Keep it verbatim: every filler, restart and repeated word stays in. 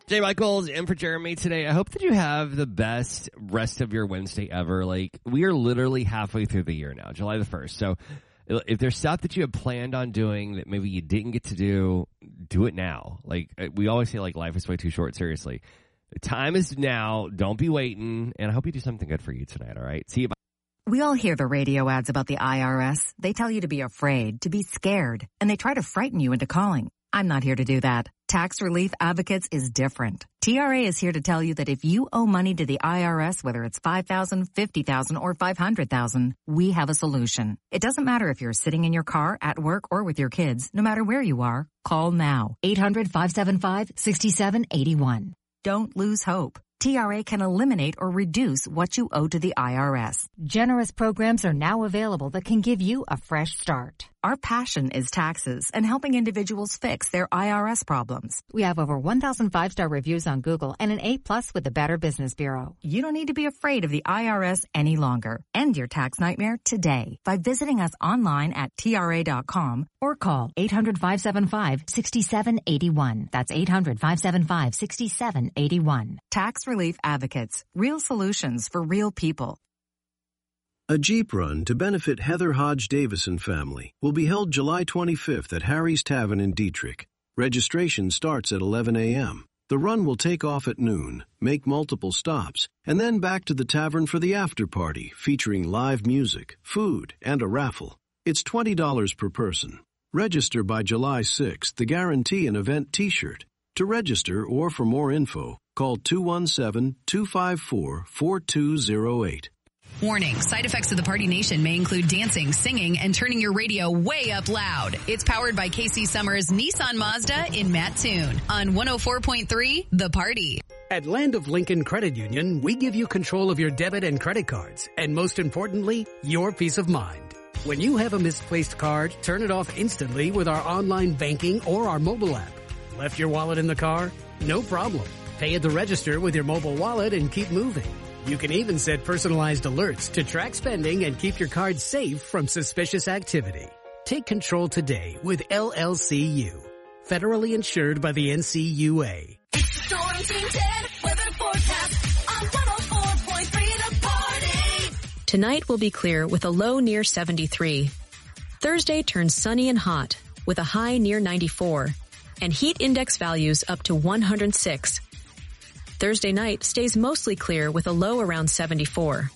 Jay Michaels in for Jeremy today. I hope that you have the best rest of your Wednesday ever. Like, we are literally halfway through the year now, July the first. So if there's stuff that you have planned on doing that maybe you didn't get to do, do it now. Like, we always say, like, life is way too short. Seriously. The time is now. Don't be waiting. And I hope you do something good for you tonight, all right? See you. Bye. We all hear the radio ads about the I R S. They tell you to be afraid, to be scared, and they try to frighten you into calling. I'm not here to do that. Tax Relief Advocates is different. T R A is here to tell you that if you owe money to the I R S, whether it's five thousand dollars, fifty thousand dollars, or five hundred thousand dollars, we have a solution. It doesn't matter if you're sitting in your car, at work, or with your kids. No matter where you are, call now. eight hundred, five seven five, six seven eight one. Don't lose hope. T R A can eliminate or reduce what you owe to the I R S. Generous programs are now available that can give you a fresh start. Our passion is taxes and helping individuals fix their I R S problems. We have over one thousand five-star reviews on Google and an A plus with the Better Business Bureau. You don't need to be afraid of the I R S any longer. End your tax nightmare today by visiting us online at T R A dot com or call eight hundred, five seven five, six seven eight one. That's eight hundred, five seven five, six seven eight one. Tax Relief Advocates. Real solutions for real people. A Jeep run to benefit Heather Hodge Davison family will be held July twenty-fifth at Harry's Tavern in Dietrich. Registration starts at eleven a.m. The run will take off at noon, make multiple stops, and then back to the tavern for the after party featuring live music, food, and a raffle. It's twenty dollars per person. Register by July sixth to guarantee an event t-shirt. To register or for more info, call two one seven, two five four, four two zero eight. Warning, side effects of the Party Nation may include dancing, singing, and turning your radio way up loud. It's powered by Casey Summers Nissan Mazda in Mattoon on one oh four point three The Party. At Land of Lincoln Credit Union, we give you control of your debit and credit cards, and most importantly, your peace of mind. When you have a misplaced card, turn it off instantly with our online banking or our mobile app. Left your wallet in the car? No problem. Pay at the register with your mobile wallet and keep moving. You can even set personalized alerts to track spending and keep your card safe from suspicious activity. Take control today with L L C U. Federally insured by the N C U A. It's the Storm Team ten weather forecast on one oh four point three The Party. Tonight will be clear with a low near seventy-three. Thursday turns sunny and hot with a high near ninety-four and heat index values up to one hundred six. Thursday night stays mostly clear with a low around seventy-four.